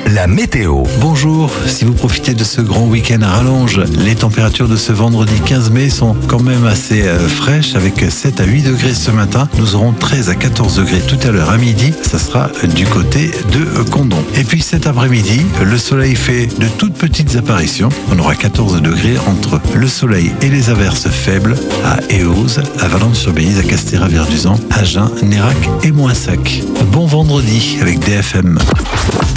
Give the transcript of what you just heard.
la météo. Bonjour, si vous profitez de ce grand week-end à rallonge, les températures de ce vendredi 15 mai sont quand même assez fraîches avec 7 à 8 degrés ce matin. Nous aurons 13 à 14 degrés tout à l'heure à midi. Ça sera du côté de Condom. Et puis cet après-midi, le soleil fait de toutes petites apparitions. On aura 14 degrés entre le soleil et les averses faibles à Éoz, à Valence-sur-Bélise, à Castéra-Verduzan, Agen, Nérac et Moissac. Bon vendredi avec DFM.